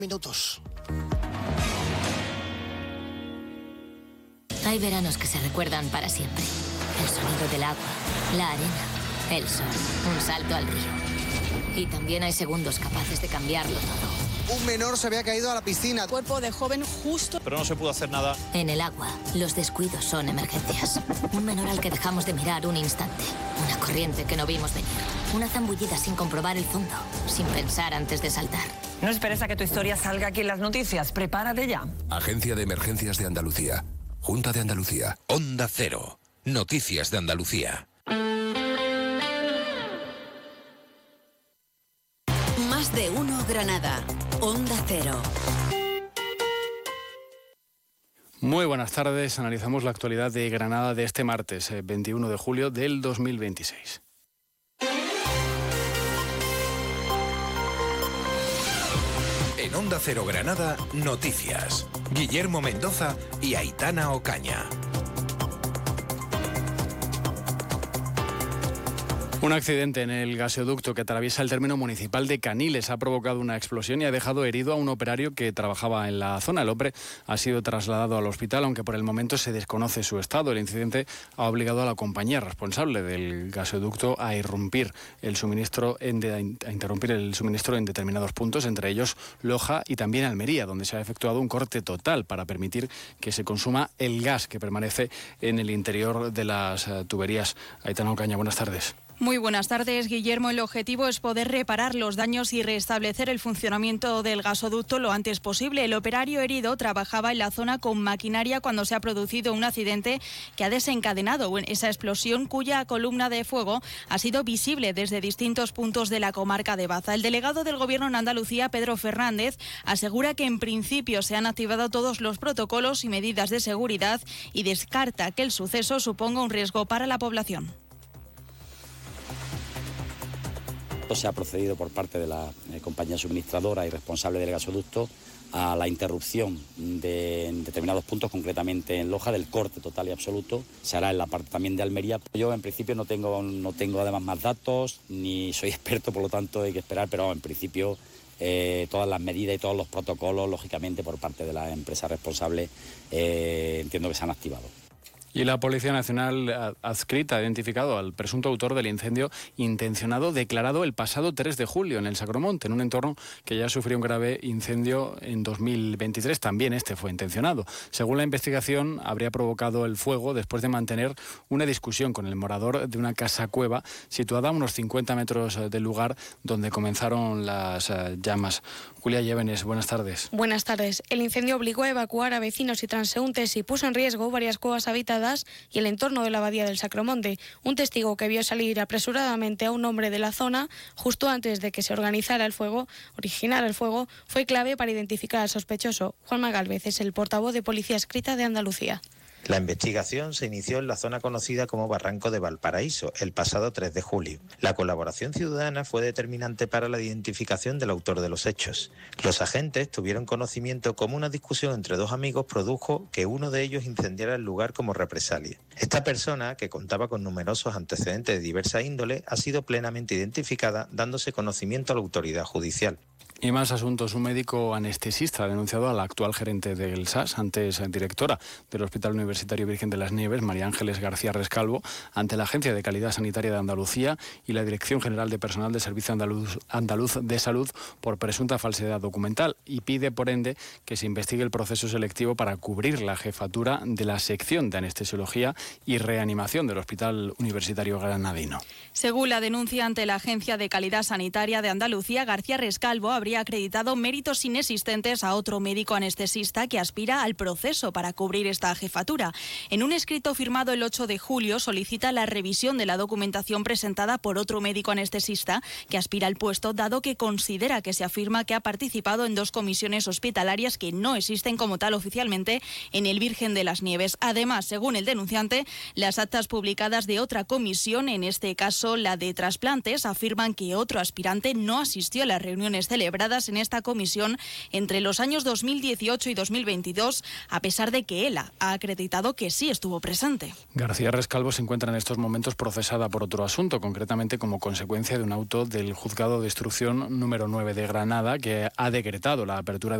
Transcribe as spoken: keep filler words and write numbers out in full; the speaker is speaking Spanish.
Minutos. Hay veranos que se recuerdan para siempre. El sonido del agua, la arena, el sol, un salto al río. Y también hay segundos capaces de cambiarlo todo. Un menor se había caído a la piscina. Cuerpo de joven justo. Pero no se pudo hacer nada. En el agua, los descuidos son emergencias. Un menor al que dejamos de mirar un instante. Una corriente que no vimos venir. Una zambullida sin comprobar el fondo, sin pensar antes de saltar. No esperes a que tu historia salga aquí en las noticias. Prepárate ya. Agencia de Emergencias de Andalucía. Junta de Andalucía. Onda Cero. Noticias de Andalucía. Más de uno Granada. Onda Cero. Muy buenas tardes. Analizamos la actualidad de Granada de este martes, veintiuno de julio del dos mil veintiséis. En Onda Cero Granada, noticias. Guillermo Mendoza y Aitana Ocaña. Un accidente en el gasoducto que atraviesa el término municipal de Caniles ha provocado una explosión y ha dejado herido a un operario que trabajaba en la zona. El hombre ha sido trasladado al hospital, aunque por el momento se desconoce su estado. El incidente ha obligado a la compañía responsable del gasoducto a irrumpir el suministro en de, a interrumpir el suministro en determinados puntos, entre ellos Loja y también Almería, donde se ha efectuado un corte total para permitir que se consuma el gas que permanece en el interior de las uh, tuberías. Aitana Ocaña, buenas tardes. Muy buenas tardes, Guillermo. El objetivo es poder reparar los daños y restablecer el funcionamiento del gasoducto lo antes posible. El operario herido trabajaba en la zona con maquinaria cuando se ha producido un accidente que ha desencadenado esa explosión, cuya columna de fuego ha sido visible desde distintos puntos de la comarca de Baza. El delegado del Gobierno en Andalucía, Pedro Fernández, asegura que en principio se han activado todos los protocolos y medidas de seguridad y descarta que el suceso suponga un riesgo para la población. Se ha procedido por parte de la eh, compañía suministradora y responsable del gasoducto a la interrupción de en determinados puntos, concretamente en Loja, del corte total y absoluto. Se hará en la parte también de Almería. Yo en principio no tengo, no tengo además más datos, ni soy experto, por lo tanto hay que esperar, pero en principio eh, todas las medidas y todos los protocolos, lógicamente por parte de la empresa responsable, eh, entiendo que se han activado. Y la Policía Nacional adscrita ha identificado al presunto autor del incendio intencionado declarado el pasado tres de julio en el Sacromonte, en un entorno que ya sufrió un grave incendio en dos mil veintitrés. También este fue intencionado. Según la investigación, habría provocado el fuego después de mantener una discusión con el morador de una casa-cueva situada a unos cincuenta metros del lugar donde comenzaron las llamas. Julia Llévenes, buenas tardes. Buenas tardes. El incendio obligó a evacuar a vecinos y transeúntes y puso en riesgo varias cuevas habitadas y el entorno de la abadía del Sacromonte. Un testigo que vio salir apresuradamente a un hombre de la zona justo antes de que se organizara el fuego, originara el fuego, fue clave para identificar al sospechoso. Juanma Gálvez es el portavoz de Policía Adscrita de Andalucía. La investigación se inició en la zona conocida como Barranco de Valparaíso el pasado tres de julio. La colaboración ciudadana fue determinante para la identificación del autor de los hechos. Los agentes tuvieron conocimiento cómo una discusión entre dos amigos produjo que uno de ellos incendiara el lugar como represalia. Esta persona, que contaba con numerosos antecedentes de diversa índole, ha sido plenamente identificada, dándose conocimiento a la autoridad judicial. Y más asuntos. Un médico anestesista ha denunciado a la actual gerente del S A S, antes directora del Hospital Universitario Virgen de las Nieves, María Ángeles García Rescalvo, ante la Agencia de Calidad Sanitaria de Andalucía y la Dirección General de Personal del Servicio Andaluz, Andaluz de Salud por presunta falsedad documental, y pide, por ende, que se investigue el proceso selectivo para cubrir la jefatura de la sección de anestesiología y reanimación del Hospital Universitario Granadino. Según la denuncia ante la Agencia de Calidad Sanitaria de Andalucía, García Rescalvo habría acreditado méritos inexistentes a otro médico anestesista que aspira al proceso para cubrir esta jefatura. En un escrito firmado el ocho de julio solicita la revisión de la documentación presentada por otro médico anestesista que aspira al puesto, dado que considera que se afirma que ha participado en dos comisiones hospitalarias que no existen como tal oficialmente en el Virgen de las Nieves. Además, según el denunciante, las actas publicadas de otra comisión, en este caso la de trasplantes, afirman que otro aspirante no asistió a las reuniones celebradas declaradas en esta comisión entre los años dos mil dieciocho y dos mil veintidós, a pesar de que ELA ha acreditado que sí estuvo presente. García Rescalvo se encuentra en estos momentos procesada por otro asunto, concretamente como consecuencia de un auto del Juzgado de Instrucción número nueve de Granada, que ha decretado la apertura de